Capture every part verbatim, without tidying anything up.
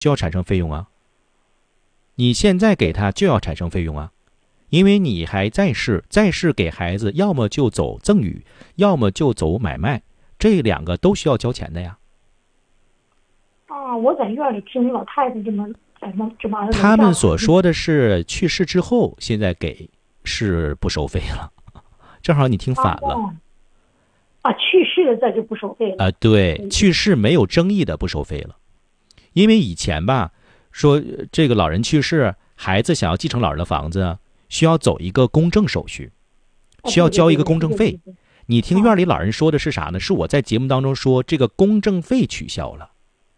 就要产生费用啊，你现在给他就要产生费用啊，因为你还在世，在世给孩子要么就走赠与，要么就走买卖，这两个都需要交钱的呀。 啊，我在院里听老太太这么在那这么他们所说的是去世之后现在给是不收费了，正好你听反了。 啊，啊去世了这就不收费了啊，对，去世没有争议的不收费了。因为以前吧，说这个老人去世，孩子想要继承老人的房子，需要走一个公证手续，需要交一个公证费。你听院里老人说的是啥呢？是我在节目当中说这个公证费取消了。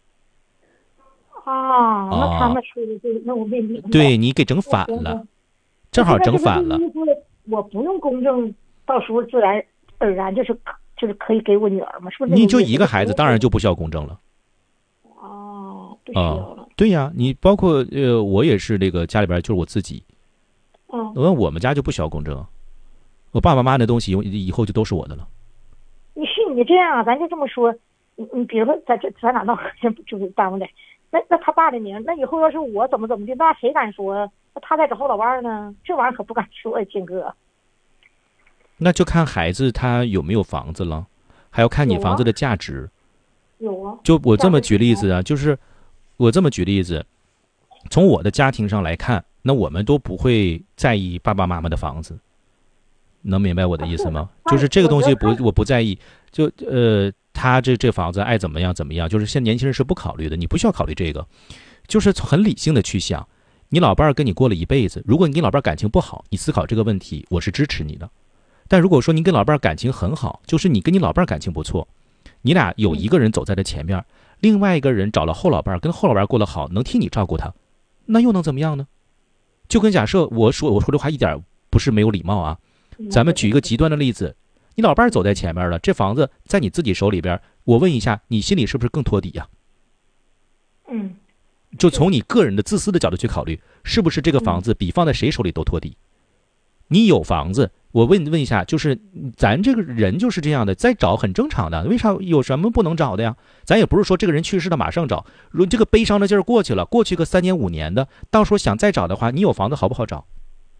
啊，那他们说的对，那我没明白。 对，你给整反了，正好整反了。 我不用公证，到时候自然而然就是就是可以给我女儿嘛，是不是？ 你就一个孩子，当然就不需要公证了。 哦，不需要了。 啊，对呀，你包括呃，我也是这个家里边就是我自己。 嗯。 那我们家就不需要公证，我爸爸妈妈那东西以后就都是我的了。 你是你这样啊？咱就这么说，你你比如说咱这咱俩闹就是耽误点。那那他爸的名，那以后要是我怎么怎么的，那谁敢说他在找后老伴呢？这玩意儿可不敢说呀，金哥。 那就看孩子他有没有房子了，还要看你房子的价值。 有啊。 就我这么举例子啊，就是我这么举例子，从我的家庭上来看，那我们都不会在意爸爸妈妈的房子，能明白我的意思吗？就是这个东西不我不在意，就呃。他这这房子爱怎么样怎么样，就是现在年轻人是不考虑的，你不需要考虑这个，就是很理性的去想，你老伴儿跟你过了一辈子，如果你跟老伴儿感情不好，你思考这个问题，我是支持你的。但如果说你跟老伴儿感情很好，就是你跟你老伴儿感情不错，你俩有一个人走在了前面，另外一个人找了后老伴儿，跟后老伴儿过得好，能替你照顾他，那又能怎么样呢？就跟假设我说我说这话一点不是没有礼貌啊，咱们举一个极端的例子。你老伴儿走在前面了，这房子在你自己手里边，我问一下，你心里是不是更托底呀？ 嗯， 就从你个人的自私的角度去考虑，是不是这个房子比放在谁手里都托底？你有房子，我问问一下，就是咱这个人就是这样的，再找很正常的，为啥有什么不能找的呀？咱也不是说这个人去世了马上找，如这个悲伤的劲儿过去了，过去个三年五年的，到时候想再找的话，你有房子好不好找？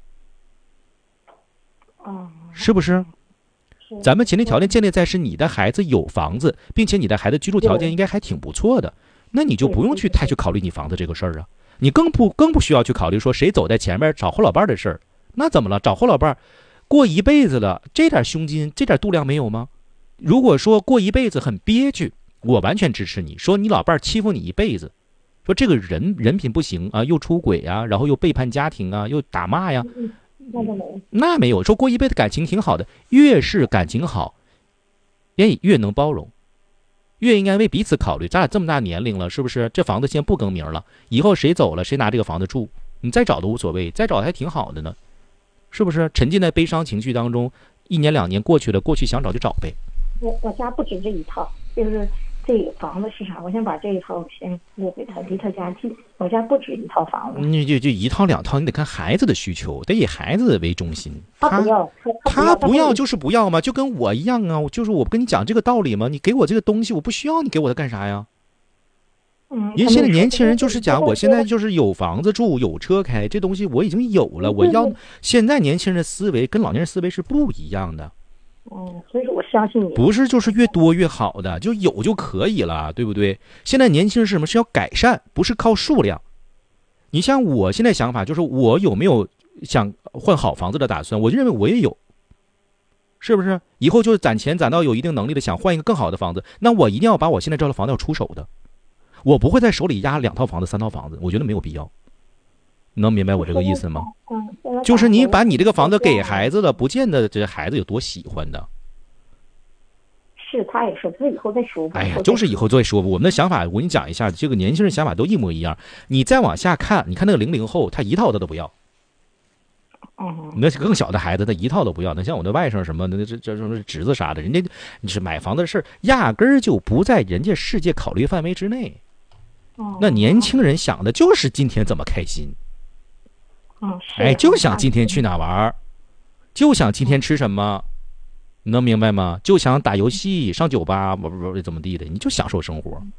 啊， 是不是？咱们前提条件建立在是你的孩子有房子，并且你的孩子居住条件应该还挺不错的，那你就不用去太去考虑你房子这个事儿啊，你更不更不需要去考虑说谁走在前面找后老伴的事儿。那怎么了？找后老伴过一辈子了，这点胸襟这点度量没有吗？如果说过一辈子很憋屈，我完全支持你，说你老伴欺负你一辈子，说这个人人品不行啊，又出轨啊，然后又背叛家庭啊，又打骂呀， 那没有， 那没有说过一辈子感情挺好的，越是感情好，哎，越能包容，越应该为彼此考虑。咱俩这么大年龄了，是不是？这房子现在不更名了，以后谁走了，谁拿这个房子住，你再找都无所谓，再找还挺好的呢，是不是？沉浸在悲伤情绪当中，一年两年过去了，过去想找就找呗。 我我家不止这一套，就是这个房子是啥？我先把这一套先过给他，离他家近。我家不止一套房子， 你就就一套两套，你得看孩子的需求，得以孩子为中心。 他不要， 他不要就是不要嘛，就跟我一样啊，就是我不跟你讲这个道理吗？你给我这个东西，我不需要你给我的干啥呀？ 嗯， 因为现在年轻人就是讲，我现在就是有房子住，有车开，这东西我已经有了，我要。现在年轻人的思维跟老年人思维是不一样的。 嗯，所以说我相信你。 不是就是越多越好的，就有就可以了，对不对？现在年轻人是什么？是要改善，不是靠数量。你像我现在想法就是，我有没有想换好房子的打算？我认为我也有，是不是？以后就是攒钱攒到有一定能力的，想换一个更好的房子，那我一定要把我现在这套房子要出手的，我不会在手里压两套房子、三套房子，我觉得没有必要。能明白我这个意思吗？ 嗯， 就是你把你这个房子给孩子了，不见得这孩子有多喜欢的。 是，他也说，这以后再说吧。 哎呀，就是以后再说吧。我们的想法，我跟你讲一下，这个年轻人想法都一模一样。你再往下看，你看那个零零后，他一套他都不要。 嗯， 那更小的孩子，他一套都不要。那像我的外甥什么的，那这这什么侄子啥的，人家你是买房子的事儿，压根儿就不在人家世界考虑范围之内。 嗯， 那年轻人想的就是今天怎么开心。 嗯， 哎，就想今天去哪玩，就想今天吃什么，你能明白吗？就想打游戏、上酒吧，不不不怎么地的，你就享受生活，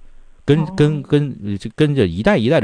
跟跟跟就跟着一代一代的